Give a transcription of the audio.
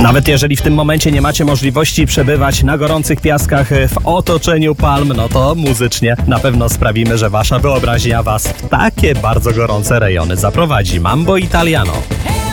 Nawet jeżeli w tym momencie nie macie możliwości przebywać na gorących piaskach w otoczeniu palm, no to muzycznie na pewno sprawimy, że wasza wyobraźnia was w takie bardzo gorące rejony zaprowadzi. Mambo Italiano.